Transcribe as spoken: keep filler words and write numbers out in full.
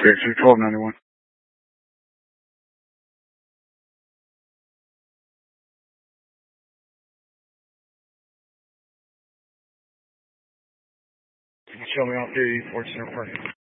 Okay, so twelve ninety-one. Can you show me off here, Ford Center Park?